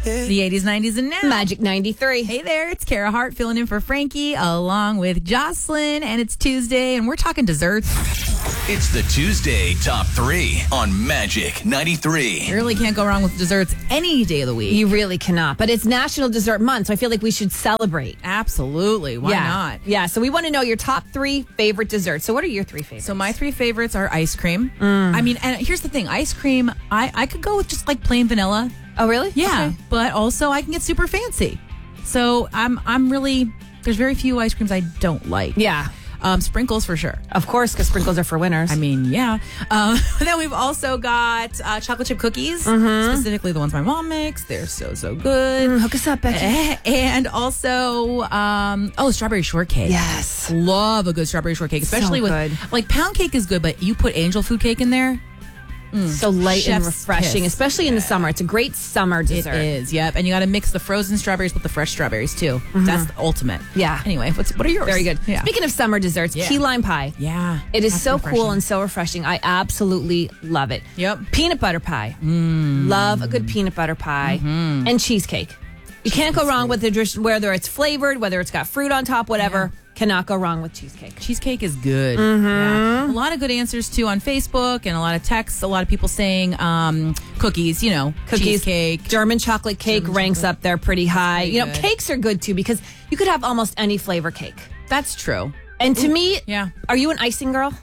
The 80s, 90s, and now. Magic 93. Hey there, it's Kara Hart filling in for Frankie along with Jocelyn, and it's Tuesday, and we're talking desserts. It's the Tuesday Top 3 on Magic 93. You really can't go wrong with desserts any day of the week. You really cannot. But it's National Dessert Month, so I feel like we should celebrate. Absolutely. Why not? Yeah, so we want to know your top 3 favorite desserts. So what are your 3 favorites? So my 3 favorites are ice cream. I mean, and here's the thing. Ice cream, I could go with just like plain vanilla. Oh, really? Yeah, Okay. but also I can get super fancy. So I'm really, there's very few ice creams I don't like. Yeah. Sprinkles for sure. Of course, because sprinkles are for winners. I mean, yeah. Then we've also got chocolate chip cookies, specifically the ones my mom makes. They're so good. Hook us up, Becky. And also, strawberry shortcake. Yes. Love a good strawberry shortcake, especially So with good. like pound cake is good, but you put angel food cake in there. So light and Chef's refreshing, kiss. especially in the summer. It's a great summer dessert. It is, yep. And you got to mix the frozen strawberries with the fresh strawberries too. That's the ultimate. Yeah. Anyway, what are yours? Very good. Yeah. Speaking of summer desserts, Yeah. key lime pie. Yeah. It is That's so refreshing. cool and so refreshing. I absolutely love it. Yep. Peanut butter pie. Love a good peanut butter pie. And cheesecake. You can't go wrong with it, whether it's flavored, whether it's got fruit on top, whatever. Cannot go wrong with cheesecake. Cheesecake is good. Yeah. A lot of good answers too on Facebook and a lot of texts. A lot of people saying cookies, Cookies, cheesecake. German chocolate cake ranks up there pretty high. pretty good. Cakes are good too because you could have almost any flavor cake. That's true. And to me, Yeah. are you an icing girl?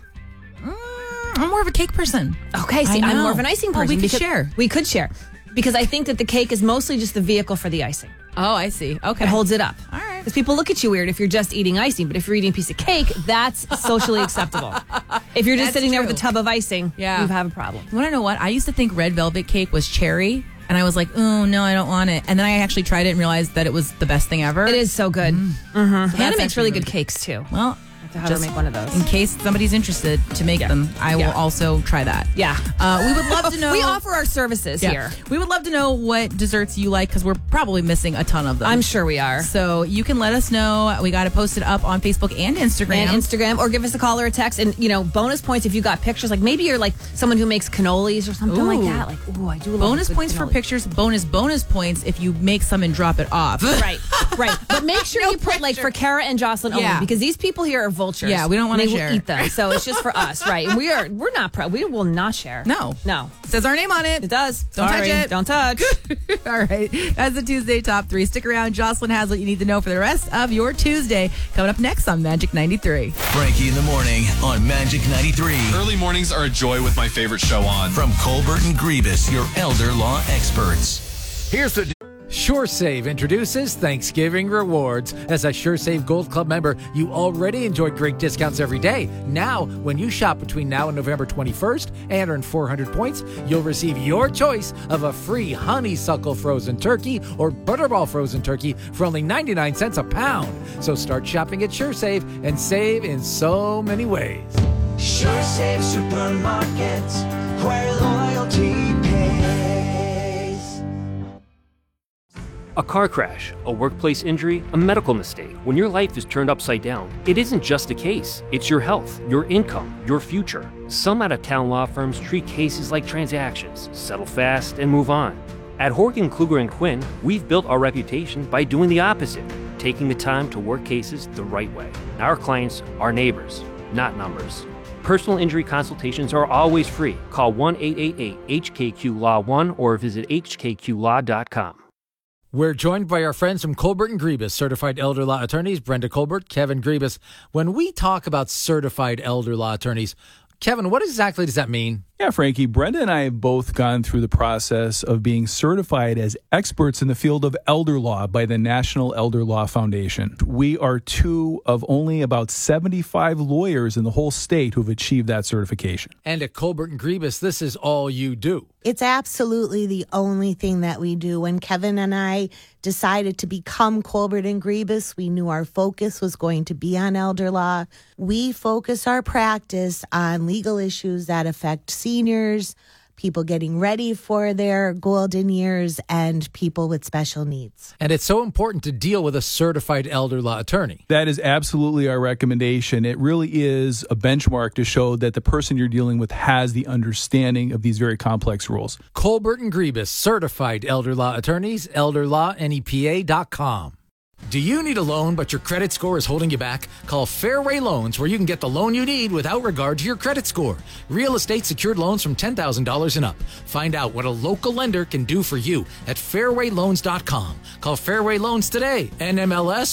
I'm more of a cake person. Okay, see, I I'm know. more of an icing Well, person. we could because- share. We could share. Because I think that the cake is mostly just the vehicle for the icing. Oh, I see. Okay. It holds it up. All right. Because people look at you weird if you're just eating icing, but if you're eating a piece of cake, that's socially acceptable. If you're just That's sitting there with a true. tub of icing, Yeah. you have a problem. You want to know what? I used to think red velvet cake was cherry, and I was like, oh, no, I don't want it. And then I actually tried it and realized that it was the best thing ever. It is so good. So Hannah that's makes actually really good cakes too. Well, I have to have her make one of those. in case somebody's interested to make them, I will also try that. Yeah. We would love to know. We offer our services here. We would love to know what desserts you like because we're probably missing a ton of them. I'm sure we are. So you can let us know. We got to post it up on Facebook and Instagram. Or give us a call or a text. And, bonus points if you got pictures. Like maybe you're like someone who makes cannolis or something like Ooh. that. Like, ooh, I do love Bonus a good points for cannoli. pictures. Bonus points if you make some and drop it off. Right. But make sure you put like for Kara and Jocelyn only Yeah. because these people here are vultures. Yeah, we don't wanna and they share. will eat them. So it's just for us, right? And we're not proud. We will not share. No. Says our name on it. It does. Don't touch Sorry. it. Don't touch. All right. That's the Tuesday Top 3. Stick around. Jocelyn has what you need to know for the rest of your Tuesday. Coming up next on Magic 93. Frankie in the morning on Magic 93. Early mornings are a joy with my favorite show on. From Colbert and Grievous, your elder law experts. Here's the SureSave introduces Thanksgiving rewards. As a SureSave Gold Club member, you already enjoy great discounts every day. Now, when you shop between now and November 21st and earn 400 points, you'll receive your choice of a free honeysuckle frozen turkey or butterball frozen turkey for only 99 cents a pound. So start shopping at SureSave and save in so many ways. SureSave Supermarkets, where loyalty pays. A car crash, a workplace injury, a medical mistake. When your life is turned upside down, it isn't just a case. It's your health, your income, your future. Some out-of-town law firms treat cases like transactions, settle fast, and move on. At Horgan, Kluger & Quinn, we've built our reputation by doing the opposite, taking the time to work cases the right way. Our clients are neighbors, not numbers. Personal injury consultations are always free. Call 1-888-HKQ-LAW-1 or visit hkqlaw.com. We're joined by our friends from Colbert and Grievous, certified elder law attorneys, Brenda Colbert, Kevin Grievous. When we talk about certified elder law attorneys, Kevin, what exactly does that mean? Yeah, Frankie, Brenda and I have both gone through the process of being certified as experts in the field of elder law by the National Elder Law Foundation. We are two of only about 75 lawyers in the whole state who've achieved that certification. And at Colbert and Grievous, this is all you do. It's absolutely the only thing that we do. When Kevin and I decided to become Colbert and Grievous, we knew our focus was going to be on elder law. We focus our practice on legal issues that affect seniors, people getting ready for their golden years, and people with special needs. And it's so important to deal with a certified elder law attorney. That is absolutely our recommendation. It really is a benchmark to show that the person you're dealing with has the understanding of these very complex rules. Colbert and Griebus, certified elder law attorneys, elderlawnepa.com. Do you need a loan, but your credit score is holding you back? Call Fairway Loans, where you can get the loan you need without regard to your credit score. Real estate secured loans from $10,000 and up. Find out what a local lender can do for you at fairwayloans.com. Call Fairway Loans today. NMLS